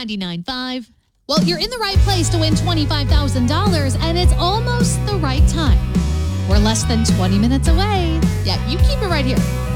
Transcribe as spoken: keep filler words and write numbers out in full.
ninety-nine point five. Well, you're in the right place to win twenty-five thousand dollars, and it's almost the right time. We're less than twenty minutes away. Yeah, you keep it right here.